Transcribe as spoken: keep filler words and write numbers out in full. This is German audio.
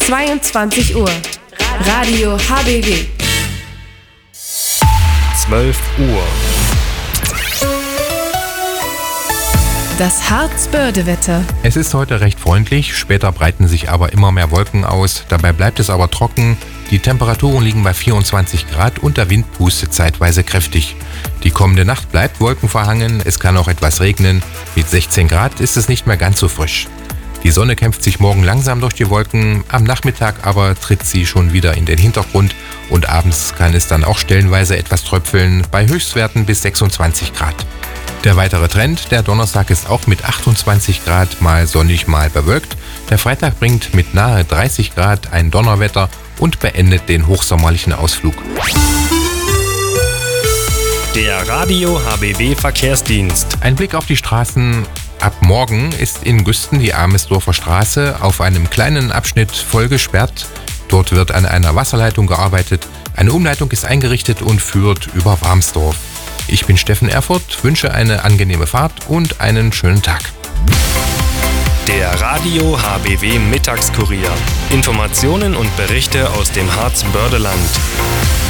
zweiundzwanzig Uhr. Radio H B W. zwölf Uhr. Das Harz-Börde-Wetter. Es ist heute recht freundlich, später breiten sich aber immer mehr Wolken aus. Dabei bleibt es aber trocken. Die Temperaturen liegen bei vierundzwanzig Grad und der Wind pustet zeitweise kräftig. Die kommende Nacht bleibt wolkenverhangen, es kann auch etwas regnen. Mit sechzehn Grad ist es nicht mehr ganz so frisch. Die Sonne kämpft sich morgen langsam durch die Wolken, am Nachmittag aber tritt sie schon wieder in den Hintergrund und abends kann es dann auch stellenweise etwas tröpfeln, bei Höchstwerten bis sechsundzwanzig Grad. Der weitere Trend, der Donnerstag ist auch mit achtundzwanzig Grad mal sonnig, mal bewölkt. Der Freitag bringt mit nahe dreißig Grad ein Donnerwetter und beendet den hochsommerlichen Ausflug. Der Radio H B W Verkehrsdienst. Ein Blick auf die Straßen. Ab morgen ist in Güsten die Amesdorfer Straße auf einem kleinen Abschnitt voll gesperrt. Dort wird an einer Wasserleitung gearbeitet. Eine Umleitung ist eingerichtet und führt über Warmsdorf. Ich bin Steffen Erfurt, wünsche eine angenehme Fahrt und einen schönen Tag. Der Radio H B W Mittagskurier. Informationen und Berichte aus dem Harz-Börde-Land.